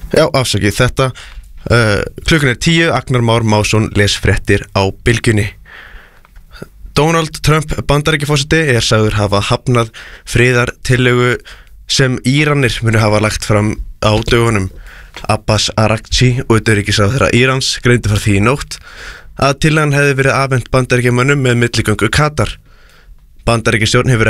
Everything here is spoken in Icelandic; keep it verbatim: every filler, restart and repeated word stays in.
Já, afsakið þetta uh, Klukkan er tíu, Agnar Már Másson les fréttir á Bylgjunni. Donald Trump Bandaríkjaforseti er sagður hafa hafnað friðartillögu sem Íranir munu hafa lagt fram á dögunum. Abbas Araghchi, utanríkisráðherra Írans, greindi frá því í nótt að tillagan hefði verið afhent Bandaríkjamönnum með milligöngu Katar. Bandaríkjastjórn hefur